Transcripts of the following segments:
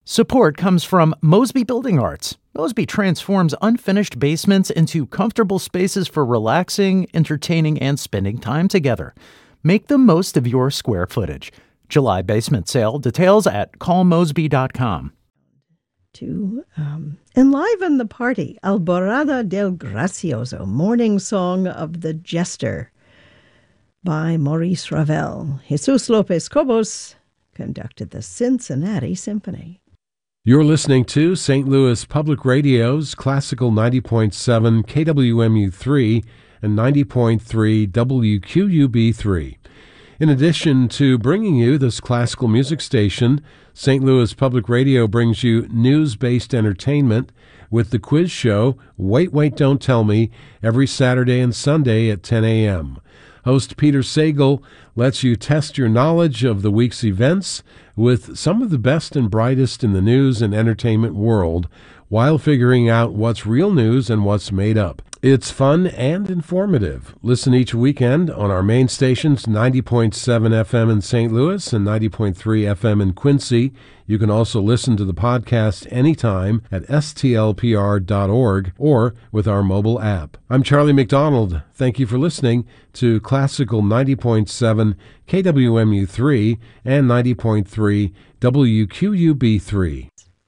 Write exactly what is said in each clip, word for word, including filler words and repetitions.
Support comes from Mosby Building Arts. Mosby transforms unfinished basements into comfortable spaces for relaxing, entertaining, and spending time together. Make the most of your square footage. July basement sale. Details at call mosby dot com. To um, enliven the party, Alborada del Gracioso, Morning Song of the Jester by Maurice Ravel. Jesus Lopez Cobos conducted the Cincinnati Symphony. You're listening to Saint Louis Public Radio's Classical ninety point seven K W M U three and ninety point three W Q U B three. In addition to bringing you this classical music station, Saint Louis Public Radio brings you news-based entertainment with the quiz show Wait, Wait, Don't Tell Me every Saturday and Sunday at ten a.m. Host Peter Sagal lets you test your knowledge of the week's events with some of the best and brightest in the news and entertainment world while figuring out what's real news and what's made up. It's fun and informative. Listen each weekend on our main stations, ninety point seven F M in Saint Louis and ninety point three F M in Quincy. You can also listen to the podcast anytime at S T L P R dot org or with our mobile app. I'm Charlie McDonald. Thank you for listening to Classical ninety point seven K W M U three and ninety point three W Q U B three.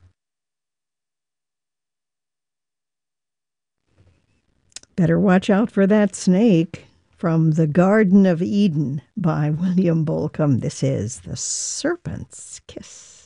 Better watch out for that snake. From The Garden of Eden by William Bolcom. This is The Serpent's Kiss.